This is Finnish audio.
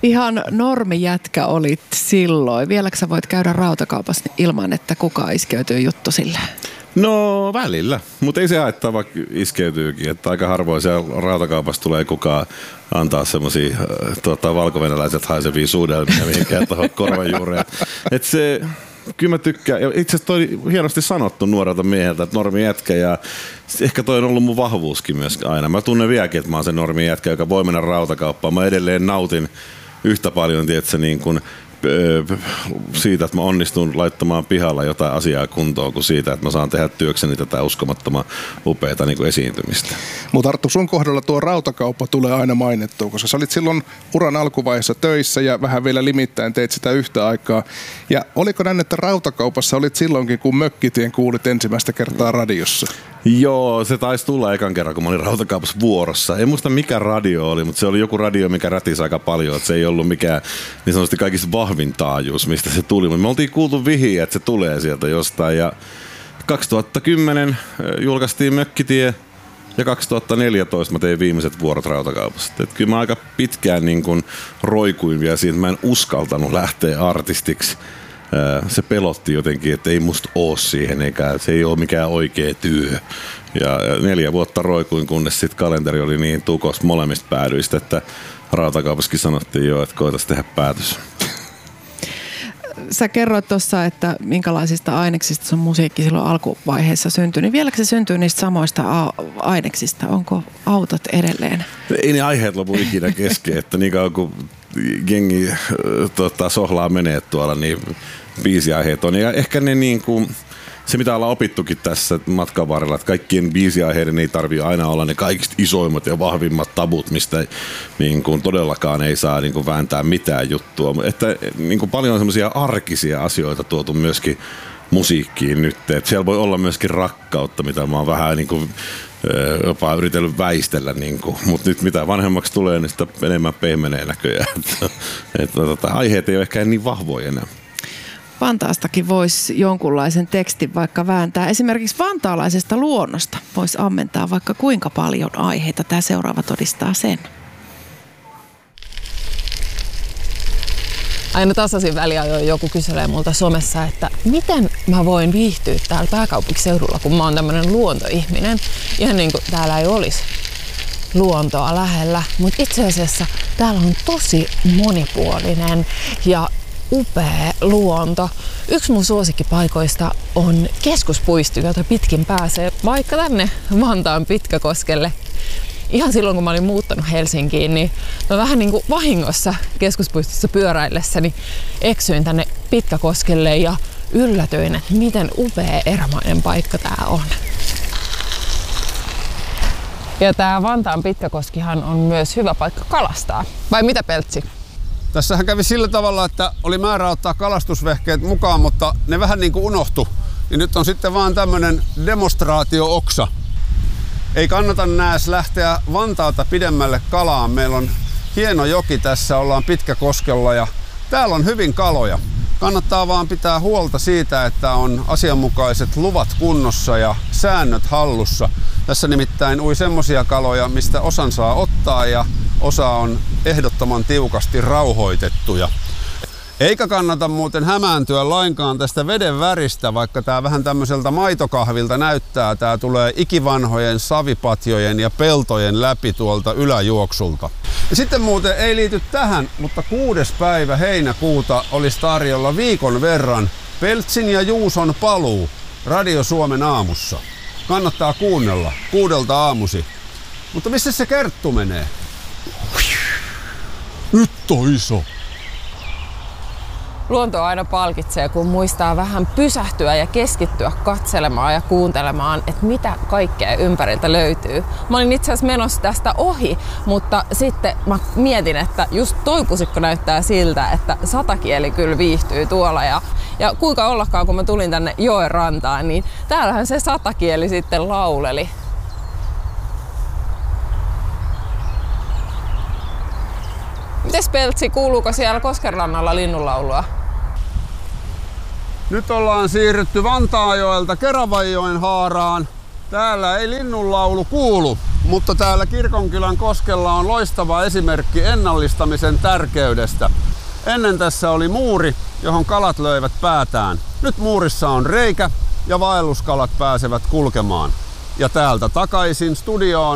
Ihan normijätkä olit silloin. Vieläkö sä voit käydä rautakaupassa ilman, että kukaan iskeytyy juttu sille? No välillä, mutta ei se haittaa, vaikka iskeytyykin. Että aika harvoin siellä rautakaupassa tulee kukaan antaa semmosia valkovenäläiset haisevia suudelmia mihinkään tuohon korvan juureen. Että se, kyllä mä tykkään. Ja itse asiassa toi hienosti sanottu nuorelta mieheltä, että normijätkä, ja ehkä toi on ollut mun vahvuuskin myös aina. Mä tunnen vieläkin, että mä oon se normijätkä, joka voi mennä rautakauppaan. Mä edelleen nautin yhtä paljon, tiedätkö, niin kuin siitä, että mä onnistun laittamaan pihalla jotain asiaa kuntoon, kuin siitä, että mä saan tehdä työkseni tätä uskomattoman upeata niin kuin esiintymistä. Mutta Arttu, sun kohdalla tuo rautakauppa tulee aina mainittua, koska sä olit silloin uran alkuvaiheessa töissä ja vähän vielä limittäin teit sitä yhtä aikaa. Ja oliko näin, että rautakaupassa olit silloinkin, kun Mökkitien kuulit ensimmäistä kertaa radiossa? Joo, se taisi tulla ekan kerran, kun mä olin rautakaupassa vuorossa. En muista mikä radio oli, mutta se oli joku radio, mikä rätisi aika paljon. Että se ei ollut mikään niin sanotusti kaikista vahvin taajuus, mistä se tuli. Mutta me oltiin kuultu vihiä, että se tulee sieltä jostain. Ja 2010 julkaistiin Mökkitie ja 2014 mä tein viimeiset vuorot rautakaupassa. Että kyllä mä aika pitkään niin kun roikuin vielä siitä, mä en uskaltanut lähteä artistiksi. Se pelotti jotenkin, että ei musta oo siihen, eikä se ei ole mikään oikea työ. Ja 4 vuotta roikuin, kunnes sitten kalenteri oli niin tukos molemmista päädyistä, että rautakaupassakin sanottiin jo, että koitais tehdä päätös. Sä kerroit tuossa, että minkälaisista aineksista sun musiikki silloin alkuvaiheessa syntyi. Niin vieläkö se syntyy niistä samoista aineksista? Onko autot edelleen? Ei ne aiheet lopu ikinä kesken, että niin kauan kuin jengi sohlaa menee tuolla, niin biisiaiheet on. Ja ehkä ne niin kuin, se mitä ollaan opittukin tässä matkan varrella, että kaikkien biisiaiheiden ei tarvitse aina olla ne kaikista isoimmat ja vahvimmat tabut, mistä niin kuin todellakaan ei saa niin kuin vääntää mitään juttua. Että niin kuin paljon on semmoisia arkisia asioita tuotu myöskin musiikkiin nyt. Että siellä voi olla myöskin rakkautta, mitä mä oon vähän niin kuin jopa yritellyt väistellä, niin mutta nyt mitä vanhemmaksi tulee, niin sitä enemmän pehmenee näköjään. Aiheet ei ole ehkä niin vahvoja enää. Vantaastakin voisi jonkunlaisen tekstin vaikka vääntää. Esimerkiksi vantaalaisesta luonnosta voisi ammentaa vaikka kuinka paljon aiheita. Tämä seuraava todistaa sen. Aina tasaisin väliajoin joku kyselee multa somessa, että miten mä voin viihtyä täällä pääkaupunkiseudulla, kun mä oon tämmönen luontoihminen. Ihan niin kuin täällä ei olisi luontoa lähellä, mutta itse asiassa täällä on tosi monipuolinen ja upea luonto. Yksi mun suosikkipaikoista on keskuspuisto, jota pitkin pääsee vaikka tänne Vantaan Pitkäkoskelle. Ihan silloin, kun mä olin muuttanut Helsinkiin, niin mä vähän niin kuin vahingossa keskuspuistossa pyöräillessäni eksyin tänne Pitkäkoskelle ja yllätyin, että miten upea erämainen paikka tää on. Ja tää Vantaan Pitkäkoskihan on myös hyvä paikka kalastaa. Vai mitä, Peltsi? Tässähän kävi sillä tavalla, että oli määrä ottaa kalastusvehkeet mukaan, mutta ne vähän niin kuin unohtu. Niin nyt on sitten vaan tämmönen demonstraatio-oksa. Ei kannata nääs lähteä Vantaalta pidemmälle kalaan. Meillä on hieno joki tässä, ollaan Pitkäkoskella ja täällä on hyvin kaloja. Kannattaa vaan pitää huolta siitä, että on asianmukaiset luvat kunnossa ja säännöt hallussa. Tässä nimittäin ui semmosia kaloja, mistä osan saa ottaa ja osa on ehdottoman tiukasti rauhoitettuja. Eikä kannata muuten hämääntyä lainkaan tästä veden väristä, vaikka tää vähän tämmöiseltä maitokahvilta näyttää. Tää tulee ikivanhojen savipatjojen ja peltojen läpi tuolta yläjuoksulta. Ja sitten muuten ei liity tähän, mutta 6. päivä heinäkuuta olisi tarjolla viikon verran Peltsin ja Juuson paluu Radio Suomen aamussa. Kannattaa kuunnella 6 aamusi. Mutta missä se Kerttu menee? Nyt on iso. Luonto aina palkitsee, kun muistaa vähän pysähtyä ja keskittyä katselemaan ja kuuntelemaan, että mitä kaikkea ympäriltä löytyy. Mä olin itse asiassa menossa tästä ohi, mutta sitten mä mietin, että just toi pusikko näyttää siltä, että satakieli kyllä viihtyy tuolla. Ja kuinka ollakaan, kun mä tulin tänne joen rantaan, niin täällähän se satakieli sitten lauleli. Mites, Peltsi, kuuluuko siellä Koskenrannalla linnunlaulua? Nyt ollaan siirrytty Vantaajoelta Keravanjoen haaraan. Täällä ei linnunlaulu kuulu. mutta täällä Kirkonkylän koskella on loistava esimerkki ennallistamisen tärkeydestä. Ennen tässä oli muuri, johon kalat löivät päätään. Nyt muurissa on reikä ja vaelluskalat pääsevät kulkemaan. Ja täältä takaisin studioon